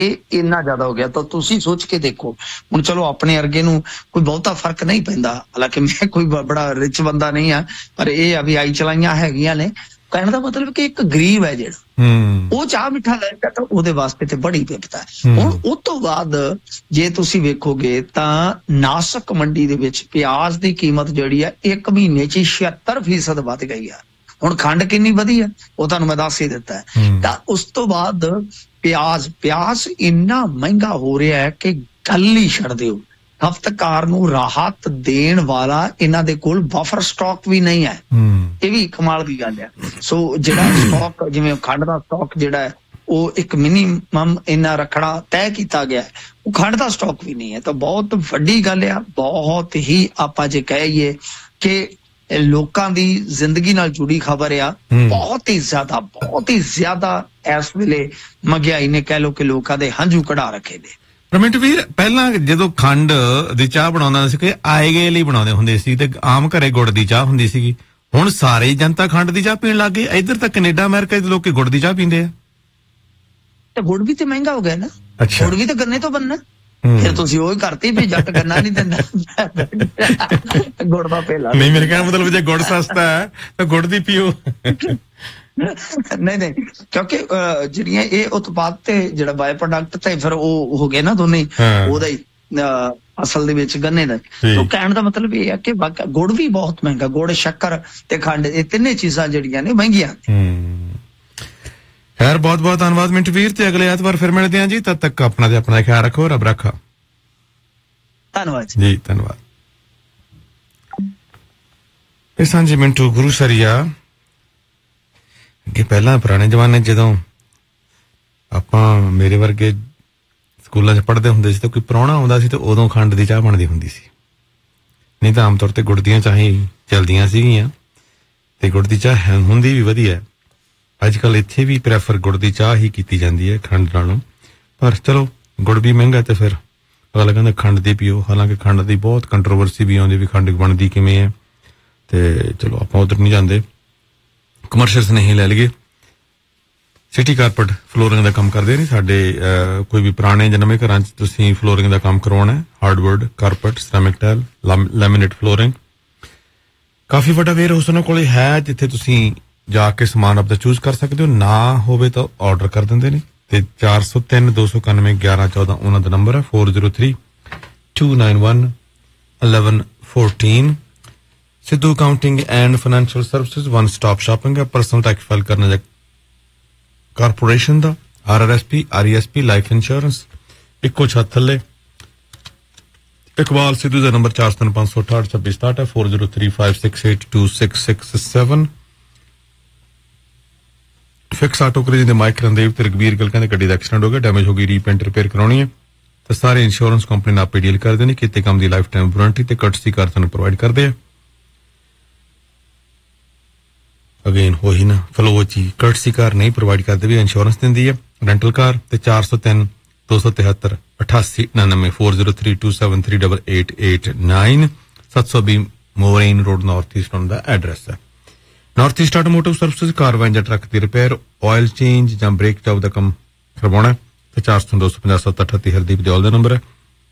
ਇਹ ਇੰਨਾ ਜ਼ਿਆਦਾ ਹੋ ਗਿਆ। ਤਾਂ ਤੁਸੀਂ ਸੋਚ ਕੇ ਦੇਖੋ, ਹੁਣ ਚਲੋ ਆਪਣੇ ਅਰਗੇ ਨੂੰ ਕੋਈ ਬਹੁਤਾ ਫਰਕ ਨਹੀਂ ਪੈਂਦਾ, ਹਾਲਾਂਕਿ ਮੈਂ ਕੋਈ ਬੜਾ ਰਿਚ ਬੰਦਾ ਨਹੀਂ ਆ, ਪਰ ਇਹ ਆ ਵੀ ਆਈ ਚਲਾਈਆਂ ਹੈਗੀਆਂ ਨੇ। ਕਹਿਣ ਦਾ ਮਤਲਬ ਕਿ ਇੱਕ ਗਰੀਬ ਹੈ ਜਿਹੜਾ ਉਹ ਚਾਹ ਮਿੱਠਾ ਲੈਂਦਾ ਤਾਂ ਉਹਦੇ ਵਾਸਤੇ ਤੇ ਬੜੀ ਵਿਪਤਾ ਹੈ। ਹੁਣ ਉਹ ਤੋਂ ਬਾਅਦ ਜੇ ਤੁਸੀਂ ਵੇਖੋਗੇ ਤਾਂ ਨਾਸਕ ਮੰਡੀ ਦੇ ਵਿੱਚ ਪਿਆਜ਼ ਦੀ ਕੀਮਤ ਜਿਹੜੀ ਹੈ 1 ਮਹੀਨੇ 'ਚ 76% ਵੱਧ ਗਈ ਆ। ਹੁਣ ਖੰਡ ਕਿੰਨੀ ਵਧੀ ਹੈ ਉਹ ਤੁਹਾਨੂੰ ਮੈਂ ਦੱਸ ਹੀ ਦਿੱਤਾ ਹੈ। ਤਾਂ ਉਸ ਤੋਂ ਬਾਅਦ ਪਿਆਜ਼ ਇੰਨਾ ਮਹਿੰਗਾ ਹੋ ਰਿਹਾ ਹੈ ਕਿ ਗੱਲ ਹੀ ਛੱਡ ਦਿਓ। ਖਪਤਕਾਰ ਨੂੰ ਰਾਹਤ ਦੇਣ ਵਾਲਾ ਇਹਨਾਂ ਦੇ ਕੋਲ ਬਫਰ ਸਟਾਕ ਵੀ ਨਹੀਂ ਹੈ। ਇਹ ਵੀ ਕਮਾਲ ਦੀ ਗੱਲ ਹੈ। ਸੋ ਜਿਹੜਾ ਸਟਾਕ, ਜਿਵੇਂ ਖੰਡ ਦਾ ਸਟਾਕ ਜਿਹੜਾ ਹੈ ਉਹ ਇੱਕ ਮਿਨੀਮਮ ਇੰਨਾ ਰੱਖਣਾ ਤੈਅ ਕੀਤਾ ਗਿਆ ਹੈ, ਉਹ ਖੰਡ ਦਾ ਸਟਾਕ ਵੀ ਨਹੀਂ ਹੈ। ਤਾਂ ਬਹੁਤ ਵੱਡੀ ਗੱਲ ਆ, ਬਹੁਤ ਹੀ ਆਪਾਂ ਜੇ ਕਹੀਏ ਕਿ ਲੋਕਾਂ ਦੀ ਜ਼ਿੰਦਗੀ ਨਾਲ ਜੁੜੀ ਖਬਰ ਆ। ਬਹੁਤ ਹੀ ਜ਼ਿਆਦਾ ਇਸ ਵੇਲੇ ਮਹਿੰਗਾਈ ਨੇ ਕਹਿ ਲੋ ਕਿ ਲੋਕਾਂ ਦੇ ਹੰਝੂ ਕਢਾ ਰੱਖੇ ਨੇ। ਰਮਿੰਟ ਵੀਰ, ਪਹਿਲਾਂ ਜਦੋਂ ਖੰਡ ਦੀ ਚਾਹ ਬਣਾਉਂਦਾ ਸੀ ਕਿ ਆਏ ਗਏ ਲਈ ਬਣਾਉਂਦੇ ਹੁੰਦੇ ਸੀ ਤੇ ਆਮ ਘਰੇ ਗੁੜ ਦੀ ਚਾਹ ਹੁੰਦੀ ਸੀਗੀ। ਹੁਣ ਸਾਰੇ ਜਨਤਾ ਖੰਡ ਦੀ ਚਾਹ ਪੀਣ ਲੱਗ ਗਏ। ਇੱਧਰ ਤਾਂ ਕੈਨੇਡਾ ਅਮਰੀਕਾ ਦੇ ਲੋਕ ਗੁੜ ਦੀ ਚਾਹ ਪੀਂਦੇ ਆ। ਤੇ ਗੁੜ ਵੀ ਤੇ ਮਹਿੰਗਾ ਹੋ ਗਿਆ ਨਾ। ਅੱਛਾ, ਗੁੜ ਵੀ ਤਾਂ ਗੰਨੇ ਤੋਂ ਬਣਨਾ। ਫਿਰ ਤੁਸੀਂ ਉਹ ਕਰਤੀ ਵੀ ਜੱਟ ਗੰਨਾ ਨਹੀਂ ਦਿੰਦਾ, ਗੁੜ ਦਾ ਪਹਿਲਾ। ਨਹੀਂ, ਮੇਰੇ ਕਹਿਣ ਮਤਲਬ ਜੇ ਗੁੜ ਸਸਤਾ ਹੈ ਤਾਂ ਗੁੜ ਦੀ ਪੀਓ। ਨਹੀਂ, ਕਿਉਂਕਿ ਜਿਹੜੀਆਂ ਇਹ ਉਤਪਾਦ ਤੇ ਜਿਹੜਾ ਬਾਏ ਪ੍ਰੋਡਕਟ ਤੇ ਫਿਰ ਉਹ ਹੋ ਗਏ ਨਾ ਦੋਨੇ, ਉਹਦਾ ਹੀ ਅਸਲ ਦੇ ਵਿੱਚ ਗੰਨੇ ਦਾ। ਤਾਂ ਕਹਿਣ ਦਾ ਮਤਲਬ ਇਹ ਹੈ ਕਿ ਗੁੜ ਵੀ ਬਹੁਤ ਮਹਿੰਗਾ। ਗੁੜ, ਸ਼ੱਕਰ ਤੇ ਖੰਡ, ਇਹ ਤਿੰਨੇ ਚੀਜ਼ਾਂ ਜਿਹੜੀਆਂ ਨੇ ਮਹਿੰਗੀਆਂ। ਖੈਰ, ਬਹੁਤ ਬਹੁਤ ਧੰਨਵਾਦ ਮਿੰਟ ਵੀਰ, ਤੇ ਅਗਲੇ ਐਤਵਾਰ ਫਿਰ ਮਿਲਦੇ ਹਾਂ ਜੀ। ਤਦ ਤੱਕ ਆਪਣਾ ਤੇ ਆਪਣਾ ਖਿਆਲ ਰੱਖੋ। ਰੱਬ ਰੱਖਾ। ਧੰਨਵਾਦ ਜੀ, ਧੰਨਵਾਦ। ਇਹ ਸਾਂਝੀ ਮਿੰਟੂ ਗੁਰੂਸਰੀਆ। ਕਿ ਪਹਿਲਾਂ ਪੁਰਾਣੇ ਜ਼ਮਾਨੇ ਜਦੋਂ ਆਪਾਂ ਮੇਰੇ ਵਰਗੇ ਸਕੂਲਾਂ 'ਚ ਪੜ੍ਹਦੇ ਹੁੰਦੇ ਸੀ ਤਾਂ ਕੋਈ ਪ੍ਰਾਹੁਣਾ ਆਉਂਦਾ ਸੀ ਤੇ ਉਦੋਂ ਖੰਡ ਦੀ ਚਾਹ ਬਣਦੀ ਹੁੰਦੀ ਸੀ। ਨਹੀਂ ਤਾਂ ਆਮ ਤੌਰ ਤੇ ਗੁੜ ਦੀਆਂ ਚਾਹਾਂ ਹੀ ਚੱਲਦੀਆਂ ਸੀਗੀਆਂ, ਤੇ ਗੁੜ ਦੀ ਚਾਹ ਹੁੰਦੀ ਵੀ ਵਧੀਆ। ਅੱਜ ਕੱਲ੍ਹ ਇੱਥੇ ਵੀ ਪ੍ਰੈਫਰ ਗੁੜ ਦੀ ਚਾਹ ਹੀ ਕੀਤੀ ਜਾਂਦੀ ਹੈ ਖੰਡ ਨਾਲੋਂ। ਪਰ ਚਲੋ, ਗੁੜ ਵੀ ਮਹਿੰਗਾ ਤੇ ਫਿਰ ਅਗਲਾ ਕਹਿੰਦਾ ਖੰਡ ਦੀ ਪੀਓ। ਹਾਲਾਂਕਿ ਖੰਡ ਦੀ ਬਹੁਤ ਕੰਟਰੋਵਰਸੀ ਵੀ ਆਉਂਦੀ ਵੀ ਖੰਡ ਬਣਦੀ ਕਿਵੇਂ ਹੈ, ਤੇ ਚਲੋ ਆਪਾਂ ਉੱਧਰ ਨਹੀਂ ਜਾਂਦੇ। ਕਮਰਸ਼ੀਅਲ ਨਹੀਂ ਲੈ ਲਈਏ। ਸਿਟੀ ਕਾਰਪੈਟ ਫਲੋਰਿੰਗ ਦਾ ਕੰਮ ਕਰਦੇ ਨੇ ਸਾਡੇ। ਕੋਈ ਵੀ ਪੁਰਾਣੇ ਜਾਂ ਨਵੇਂ ਘਰਾਂ 'ਚ ਤੁਸੀਂ ਫਲੋਰਿੰਗ ਦਾ ਕੰਮ ਕਰਵਾਉਣਾ ਹੈ, hardwood, carpet, ceramic tile, laminate flooring, ਕਾਫੀ ਵੱਡਾ ਵੇਅਰ ਹਾਊਸ ਉਹਨਾਂ ਕੋਲ ਹੈ ਜਿੱਥੇ ਤੁਸੀਂ ਜਾ ਕੇ ਸਮਾਨ ਆਪਦਾ ਚੂਜ਼ ਕਰ ਸਕਦੇ ਹੋ। ਨਾ ਹੋਵੇ ਤਾਂ ਆਰਡਰ ਕਰ ਦਿੰਦੇ ਨੇ। ਤੇ 4032911114 ਉਹਨਾਂ ਦਾ ਨੰਬਰ ਹੈ। 4032911114। Sidhu accounting and financial services, one stop shopping ਹੈ। ਪਰਸਨਲ ਟੈਕਸ ਫਾਈਲ ਕਰਨ ਦਾ ਕਾਰਪੋਰੇਸ਼ਨ ਦਾ, RRSP, RESP, ਲਾਈਫ ਇੰਸ਼ੋਰੈਂਸ, ਇੱਕੋ ਛੱਤ ਥੱਲੇ। ਇਕਬਾਲ ਸਿੱਧੂ ਦਾ ਨੰਬਰ 4035682667 ਹੈ। 4035682667। ਫਿਕਸ ਆਟੋ ਕ੍ਰੇਜ ਦੇ ਮਾਈਕ ਰੰਦੇਵ ਤੇ ਰਗਵੀਰ ਗਿੱਲ ਕਹਿੰਦੇ ਗੱਡੀ ਦਾ ਐਕਸੀਡੈਂਟ ਹੋ ਗਿਆ, ਡੈਮੇਜ ਹੋ ਗਈ, ਰੀਪੇਂਟ ਰਿਪੇਅਰ ਕਰਾਉਣੀ ਹੈ ਤੇ ਸਾਰੇ ਇੰਸ਼ੋਰੈਂਸ ਕੰਪਨੀ ਨਾਲ ਆਪੇ ਡੀਲ ਕਰਦੇ ਨੇ। ਕੀਤੇ ਕੰਮ ਦੀ ਲਾਈਫ ਟਾਈਮ ਵਾਰੰਟੀ ਤੇ ਕਰਟਸੀ ਕਾਰ ਤੁਹਾਨੂੰ ਪ੍ਰੋਵਾਈਡ ਕਰਦੇ ਆ। ਅਗੇਨ ਉਹੀ ਨਾ, ਫਲੋ ਜੀ ਕਰਟਸੀ ਕਾਰ ਨਹੀਂ ਪ੍ਰੋਵਾਈਡ ਕਰਦੇ ਵੀ ਇੰਸ਼ੋਰੈਂਸ ਦਿੰਦੀ ਹੈ। ਰੈਂਟਲ ਕਾਰ ਤੇ 4032738899 4032738889 720 ਮੋਰੇਨ ਰੋਡ, ਨਾਰਥ ਈਸਟ ਦਾ ਐਡਰੈਸ ਹੈ। ਨਾਰਥ ਈਸਟ ਆਟੋਮੋਟਿਵ ਸਰਵਿਸਿਜ਼, ਕਾਰ ਵੈਨ ਜਾਂ ਟਰੱਕ ਦੀ ਰਿਪੇਅਰ, ਆਇਲ ਚੇਂਜ ਜਾਂ ਬ੍ਰੇਕ ਜੌਬ ਦਾ ਕੰਮ ਕਰਵਾਉਣਾ ਤੇ 40250738 ਹਰਦੀਪ ਦਿਓਲ ਦਾ ਨੰਬਰ ਹੈ।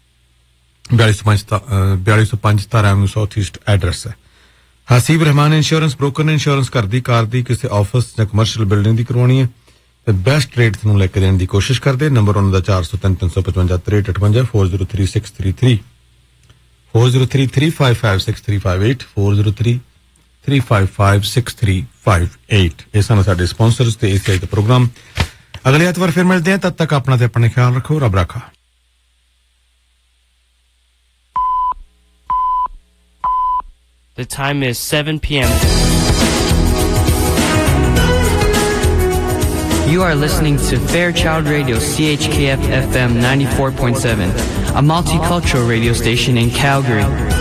4205 ਸਤਾਰਾ ਐਵਨਿਊ ਸਾਊਥ ਈਸਟ ਐਡਰੈਸ ਹੈ। ਹਸੀਬ ਰਹਿਮਾਨ ਇੰਸ਼ੋਰੈਂਸ ਬ੍ਰੋਕਰ ਨੇ ਇੰਸ਼ੋਰੈਂਸ ਘਰ ਦੀ, ਕਾਰ ਦੀ, ਕਿਸੇ ਆਫਿਸ ਜਾਂ ਕਮਰਸ਼ੀਅਲ ਬਿਲਡਿੰਗ ਦੀ ਕਰਵਾਉਣੀ ਹੈ ਤੇ ਬੈਸਟ ਰੇਟ ਨੂੰ ਲੈ ਕੇ ਦੇਣ ਦੀ ਕੋਸ਼ਿਸ਼ ਕਰਦੇ। ਨੰਬਰ ਉਹਨਾਂ ਦਾ 403355 403633 4033556358 4033556358। ਇਹ ਸਨ ਸਾਡੇ ਸਪਾਂਸਰਸ ਤੇ ਇਸ ਦਾ ਪ੍ਰੋਗਰਾਮ। ਅਗਲੇ ਐਤਵਾਰ ਫਿਰ ਮਿਲਦੇ हैं, तब तक अपना ते अपने ख्याल रखो। रब रखा। The time is 7 p.m. You are listening to Fairchild Radio, CHKF FM 94.7, a multicultural radio station in Calgary.